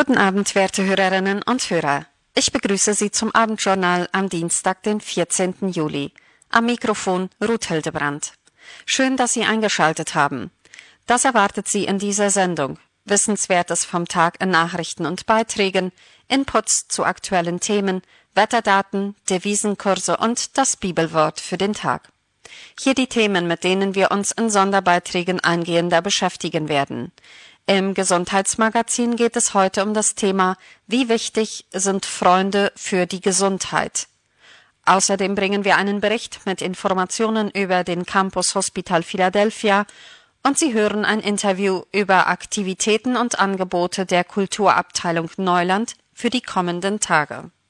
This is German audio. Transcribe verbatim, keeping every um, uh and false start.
Guten Abend, werte Hörerinnen und Hörer. Ich begrüße Sie zum Abendjournal am Dienstag, den vierzehnten Juli. Am Mikrofon Ruth Hildebrandt. Schön, dass Sie eingeschaltet haben. Das erwartet Sie in dieser Sendung. Wissenswertes vom Tag in Nachrichten und Beiträgen, Inputs zu aktuellen Themen, Wetterdaten, Devisenkurse und das Bibelwort für den Tag. Hier die Themen, mit denen wir uns in Sonderbeiträgen eingehender beschäftigen werden. Im Gesundheitsmagazin geht es heute um das Thema Wie wichtig sind Freunde für die Gesundheit? Außerdem bringen wir einen Bericht mit Informationen über den Campus Hospital Philadelphia und Sie hören ein Interview über Aktivitäten und Angebote der Kulturabteilung Neuland für die kommenden Tage.